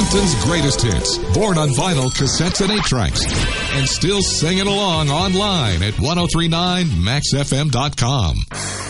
Mountain's greatest hits, born on vinyl, cassettes, and 8-tracks. And still singing along online at 1039maxfm.com.